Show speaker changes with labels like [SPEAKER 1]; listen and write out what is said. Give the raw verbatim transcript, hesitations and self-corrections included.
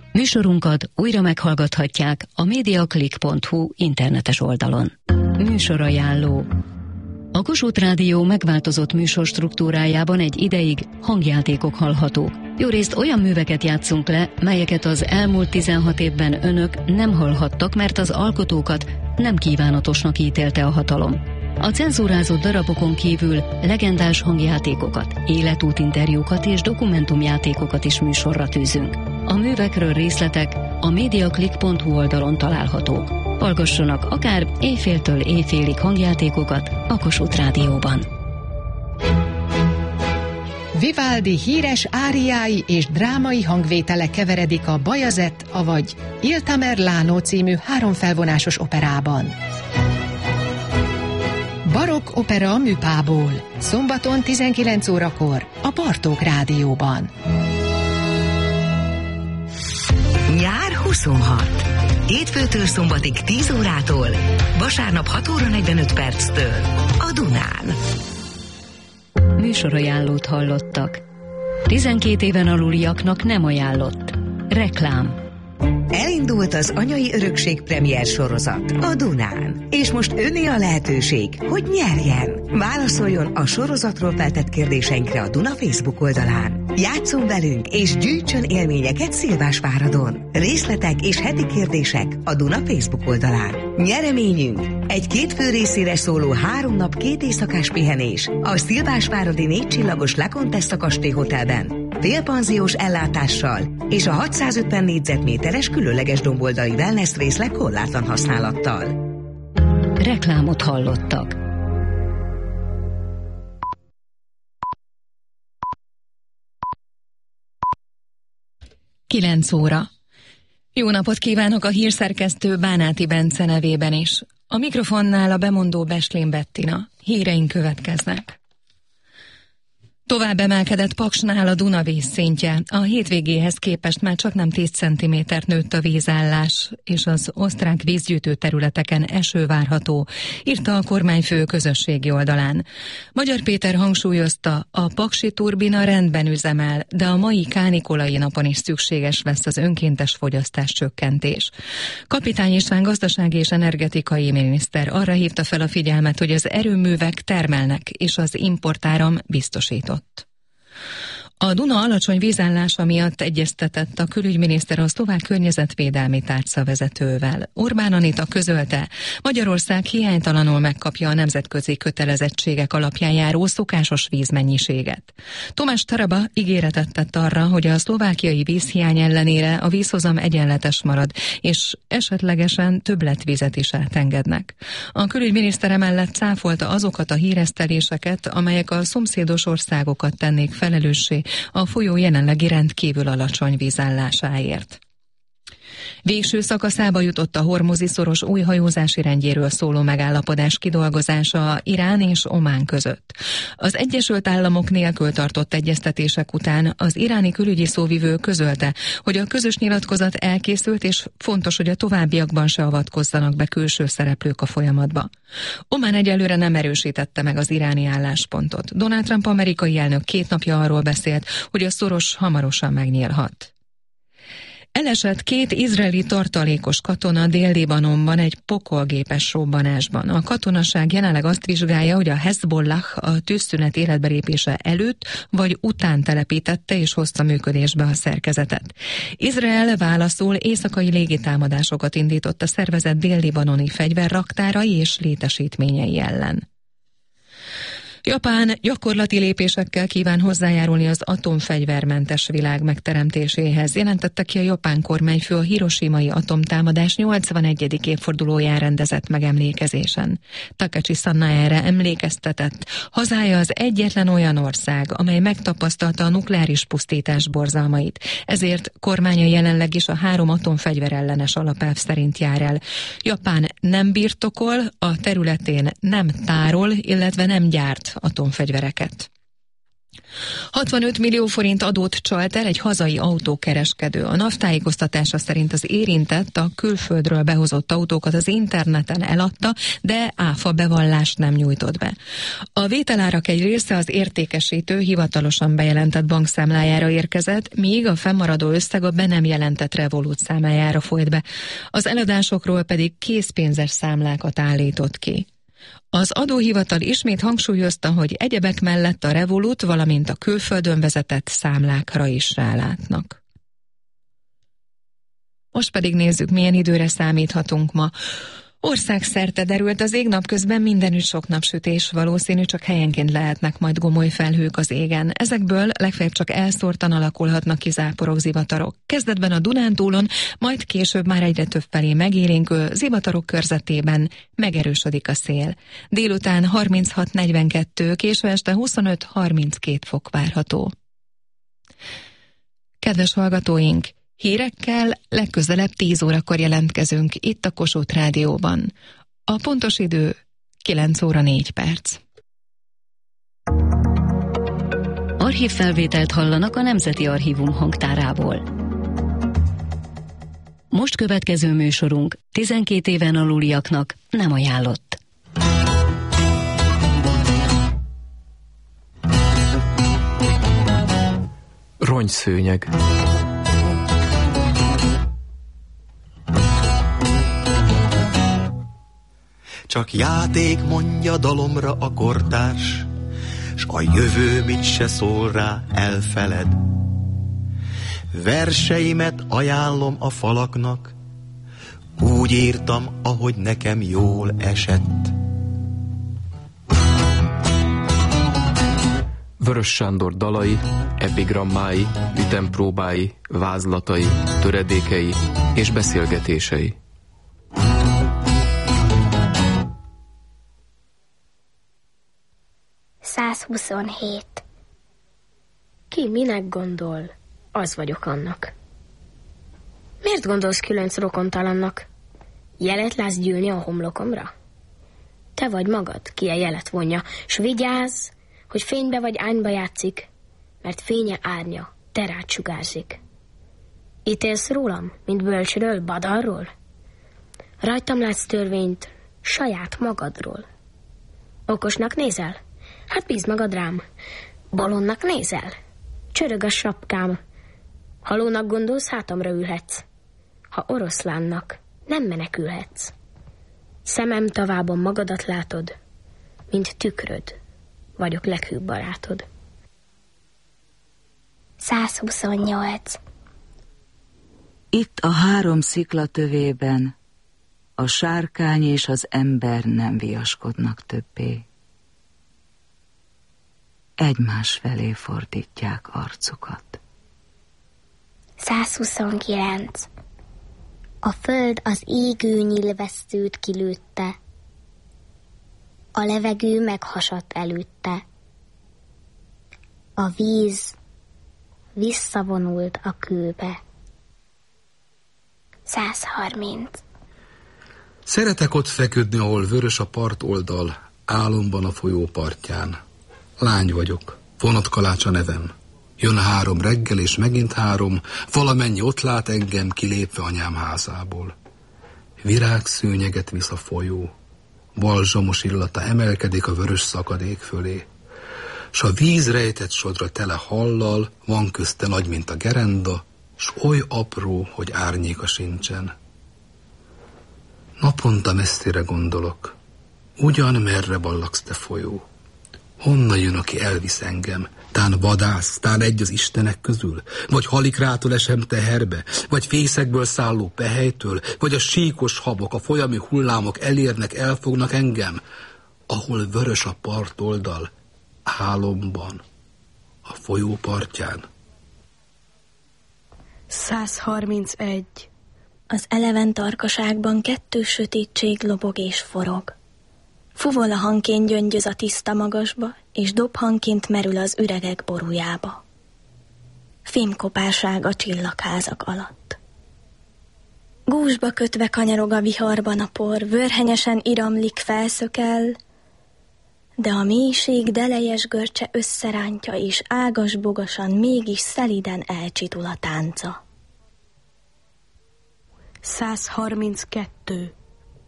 [SPEAKER 1] Műsorunkat újra meghallgathatják a mediaclick pont hu internetes oldalon. Műsorajánló. A Kossuth Rádió megváltozott műsorstruktúrájában egy ideig hangjátékok hallhatók. Jórészt olyan műveket játszunk le, melyeket az elmúlt tizenhat évben önök nem hallhattak, mert az alkotókat nem kívánatosnak ítélte a hatalom. A cenzúrázott darabokon kívül legendás hangjátékokat, életútinterjúkat és dokumentumjátékokat is műsorra tűzünk. A művekről részletek a mediaclick pont hu oldalon találhatók. Hallgassanak akár éjféltől éjfélig hangjátékokat a Kossuth Rádióban.
[SPEAKER 2] Vivaldi híres áriái és drámai hangvétele keveredik a Bajazet, avagy Il Tamerlano című háromfelvonásos operában. Barokk opera a műpából. Szombaton tizenkilenc órakor a Bartók Rádióban.
[SPEAKER 3] Nyár huszonhat. Hétfőtől szombatig tíz órától, vasárnap hat óra negyvenöt perctől a Dunán.
[SPEAKER 1] Műsorajánlót hallottak. tizenkét éven aluliaknak nem ajánlott. Reklám.
[SPEAKER 3] Elindult az Anyai Örökség premier sorozat a Dunán. És most önné a lehetőség, hogy nyerjen. Válaszoljon a sorozatról feltett kérdéseinkre a Duna Facebook oldalán. Játsszon velünk és gyűjtsön élményeket Szilvásváradon. Részletek és heti kérdések a Duna Facebook oldalán. Nyereményünk egy két fő részére szóló három nap két éjszakás pihenés a Szilvásváradi négy csillagos La Contessa kastély hotelben, félpanziós ellátással és a hatszázötven négyzetméteres különleges domboldali wellness részleg korlátlan használattal.
[SPEAKER 1] Reklámot hallottak.
[SPEAKER 4] kilenc óra. Jó napot kívánok a hírszerkesztő Bánáti Bence nevében is. A mikrofonnál a bemondó Beslén Bettina. Híreink következnek. Tovább emelkedett Paksnál a Duna vízszintje. A hétvégéhez képest már csak nem tíz centimétert nőtt a vízállás, és az osztrák vízgyűjtő területeken eső várható, írta a kormányfő közösségi oldalán. Magyar Péter hangsúlyozta, a paksi turbina rendben üzemel, de a mai kánikulai napon is szükséges lesz az önkéntes fogyasztás csökkentés. Kapitány István gazdasági és energetikai miniszter arra hívta fel a figyelmet, hogy az erőművek termelnek, és az importáram biztosított. A Duna alacsony vízállása miatt egyeztetett a külügyminiszter a szlovák környezetvédelmi tárca vezetővel. Orbán Anita közölte, Magyarország hiánytalanul megkapja a nemzetközi kötelezettségek alapján járó szokásos vízmennyiséget. Tomás Taraba ígéretet tett arra, hogy a szlovákiai vízhiány ellenére a vízhozam egyenletes marad, és esetlegesen többletvizet is átengednek. A külügyminiszter emellett cáfolta azokat a híreszteléseket, amelyek a szomszédos országokat tennék felelőssé a folyó jelenlegi rendkívül alacsony vízállásáért. Végső szakaszába jutott a hormuzi szoros új hajózási rendjéről szóló megállapodás kidolgozása Irán és Omán között. Az Egyesült Államok nélkül tartott egyeztetések után az iráni külügyi szóvivő közölte, hogy a közös nyilatkozat elkészült, és fontos, hogy a továbbiakban se avatkozzanak be külső szereplők a folyamatba. Omán egyelőre nem erősítette meg az iráni álláspontot. Donald Trump amerikai elnök két napja arról beszélt, hogy a szoros hamarosan megnyílhat. Elesett két izraeli tartalékos katona Dél-Libanonban egy pokolgépes robbanásban. A katonaság jelenleg azt vizsgálja, hogy a Hezbollah a tűzszünet életbelépése előtt vagy után telepítette és hozta működésbe a szerkezetet. Izrael válaszul éjszakai légitámadásokat indított a szervezet dél-libanoni fegyverraktárai és létesítményei ellen. Japán gyakorlati lépésekkel kíván hozzájárulni az atomfegyvermentes világ megteremtéséhez, jelentette ki a japán kormányfő a hiroshimai atomtámadás nyolcvanegyedik évfordulóján rendezett megemlékezésen. Takeshi Sanna erre emlékeztetett, hazája az egyetlen olyan ország, amely megtapasztalta a nukleáris pusztítás borzalmait, ezért kormánya jelenleg is a három atomfegyver ellenes alapelv szerint jár el. Japán nem birtokol, a területén nem tárol, illetve nem gyárt atomfegyvereket. hatvanöt millió forint adót csalt el egy hazai autókereskedő. A NAV tájékoztatása szerint az érintett a külföldről behozott autókat az interneten eladta, de áfa bevallást nem nyújtott be. A vételárak egy része az értékesítő hivatalosan bejelentett bankszámlájára érkezett, míg a fennmaradó összeg a be nem jelentett Revolut számlájára folyt be. Az eladásokról pedig készpénzes számlákat állított ki. Az adóhivatal ismét hangsúlyozta, hogy egyebek mellett a Revolut, valamint a külföldön vezetett számlákra is rálátnak. Most pedig nézzük, milyen időre számíthatunk ma. Országszerte derült az ég, napközben mindenütt sok napsütés valószínű, csak helyenként lehetnek majd gomoly felhők az égen. Ezekből legfeljebb csak elszórtan alakulhatnak ki záporok, zivatarok. Kezdetben a Dunántúlon, majd később már egyre több felé megélénkül, zivatarok körzetében megerősödik a szél. Délután harminchat negyvenkettő, késő este huszonöt harminckét fok várható. Kedves hallgatóink! Hírekkel legközelebb tíz órakor jelentkezünk itt a Kossuth Rádióban. A pontos idő kilenc óra négy perc.
[SPEAKER 1] Archívfelvételt hallanak a Nemzeti Archívum hangtárából. Most következő műsorunk tizenkét éven aluliaknak nem ajánlott.
[SPEAKER 5] Rongyszőnyeg.
[SPEAKER 6] Csak játék, mondja dalomra a kortárs, s a jövő mit se szól rá, elfeled. Verseimet ajánlom a falaknak, úgy írtam, ahogy nekem jól esett.
[SPEAKER 5] Vörös Sándor dalai, epigrammái, ütempróbái, vázlatai, töredékei és beszélgetései.
[SPEAKER 7] százhuszonhét. Ki minek gondol, az vagyok annak. Miért gondolsz különc rokontalannak? Jelet látsz gyűlni a homlokomra? Te vagy magad, ki a jelet vonja, s vigyázz, hogy fénybe vagy ányba játszik, mert fénye árnya, te rád sugárzik. Ítélsz rólam, mint bölcsről, badarról? Rajtam látsz törvényt, saját magadról. Okosnak nézel? Hát bízd magad rám. Bolondnak nézel? Csörög a sapkám. Halónak gondolsz, hátamra ülhetsz. Ha oroszlánnak, nem menekülhetsz. Szemem tavában magadat látod, mint tükröd, vagyok leghűbb barátod. százhuszonnyolc.
[SPEAKER 8] Itt a három szikla tövében a sárkány és az ember nem viaskodnak többé. Egymás felé fordítják arcukat.
[SPEAKER 7] százhuszonkilenc. A föld az égő nyilvesszőt kilőtte, a levegő meghasadt előtte, a víz visszavonult a kőbe. százharminc.
[SPEAKER 9] Szeretek ott feküdni, ahol vörös a part oldal, álomban a folyó partján. Lány vagyok, Vonatkalács a nevem. Jön három reggel, és megint három, valamennyi ott lát engem, kilépve anyám házából. Virágszőnyeget visz a folyó, balzsamos illata emelkedik a vörös szakadék fölé, s a víz rejtett sodra tele hallal, van közte nagy, mint a gerenda, s oly apró, hogy árnyéka sincsen. Naponta messzire gondolok, ugyan merre ballagsz te folyó? Honnan jön, aki elvisz engem? Tán vadász, tán egy az istenek közül? Vagy halikrától esem teherbe? Vagy fészekből szálló pehelytől? Vagy a síkos habok, a folyami hullámok elérnek, elfognak engem? Ahol vörös a partoldal, álomban, a folyó partján.
[SPEAKER 10] százharmincegy.
[SPEAKER 7] Az eleven tarkaságban kettős sötétség lobog és forog. Fuvola hangként gyöngyöz a tiszta magasba, és dobhangként merül az üregek borujába. Fémkopárság a csillagházak alatt. Gúzsba kötve kanyarog a viharban a por, vörhenyesen iramlik, felszökel,
[SPEAKER 10] De a mélység delejes görcse összerántja, és ágas-bogasan mégis szeliden elcsitul a tánca. száz harminckettő.